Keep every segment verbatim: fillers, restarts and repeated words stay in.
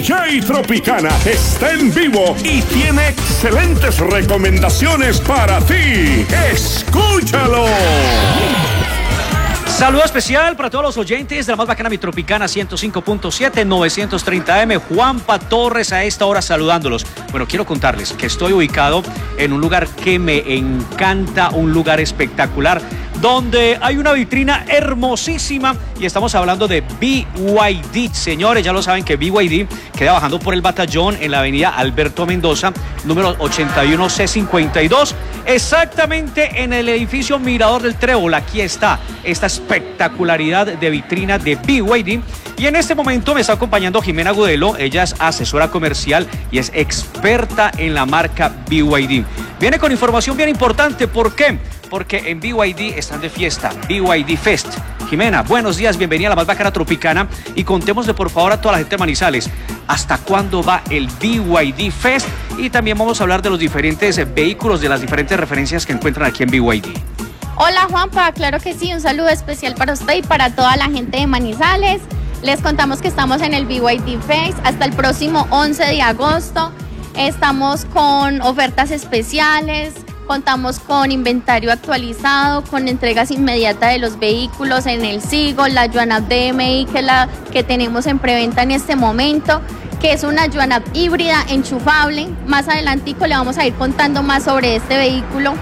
D J Tropicana está en vivo y tiene excelentes recomendaciones para ti. ¡Escúchalo! Saludo especial para todos los oyentes de la más bacana Mi Tropicana ciento cinco punto siete, novecientos treinta M. Juanpa Torres a esta hora saludándolos. Bueno, quiero contarles que estoy ubicado en un lugar que me encanta, un lugar espectacular, donde hay una vitrina hermosísima y estamos hablando de B Y D. Señores, ya lo saben que B Y D queda bajando por el Batallón en la avenida Alberto Mendoza, número ochenta y uno C cincuenta y dos, exactamente en el edificio Mirador del Trébol. Aquí está esta espectacularidad de vitrina de B Y D. Y en este momento me está acompañando Jimena Agudelo. Ella es asesora comercial y es experta en la marca B Y D. Viene con información bien importante. ¿Por qué? Porque en B Y D están de fiesta, B Y D Fest. Jimena, buenos días, bienvenida a la más bacana Tropicana y contémosle por favor a toda la gente de Manizales, ¿hasta cuándo va el B Y D Fest? Y también vamos a hablar de los diferentes vehículos, de las diferentes referencias que encuentran aquí en B Y D. Hola Juanpa, claro que sí, un saludo especial para usted y para toda la gente de Manizales. Les contamos que estamos en el B Y D Fest hasta el próximo once de agosto. Estamos con ofertas especiales. Contamos con inventario actualizado, con entregas inmediatas de los vehículos en el Sigo, la Yuanap D M I que, es la que tenemos en preventa en este momento, que es una Yuanap híbrida enchufable. Más adelantico le vamos a ir contando más sobre este vehículo.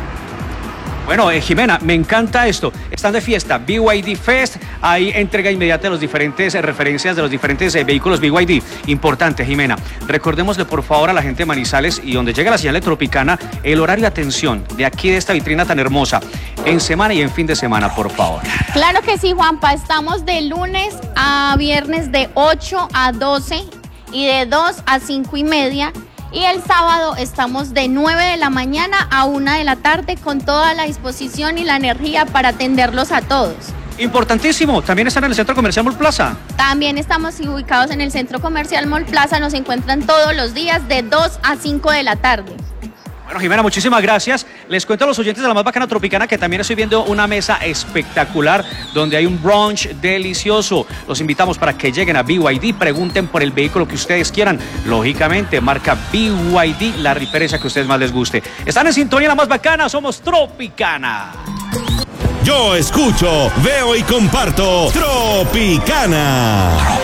Bueno, eh, Jimena, me encanta esto. Están de fiesta, B Y D Fest, hay entrega inmediata de los diferentes eh, referencias de los diferentes eh, vehículos B Y D. Importante, Jimena. Recordémosle por favor a la gente de Manizales y donde llega la señal de Tropicana, el horario de atención de aquí de esta vitrina tan hermosa, en semana y en fin de semana, por favor. Claro que sí, Juanpa. Estamos de lunes a viernes de ocho a doce y de dos a cinco y media. Y el sábado estamos de nueve de la mañana a una de la tarde con toda la disposición y la energía para atenderlos a todos. Importantísimo, también están en el Centro Comercial Mall Plaza. También estamos ubicados en el Centro Comercial Mall Plaza, nos encuentran todos los días de dos a cinco de la tarde. Bueno, Jimena, muchísimas gracias. Les cuento a los oyentes de la más bacana Tropicana que también estoy viendo una mesa espectacular donde hay un brunch delicioso. Los invitamos para que lleguen a B Y D, pregunten por el vehículo que ustedes quieran. Lógicamente, marca B Y D, la referencia que a ustedes más les guste. Están en sintonía la más bacana, somos Tropicana. Yo escucho, veo y comparto Tropicana.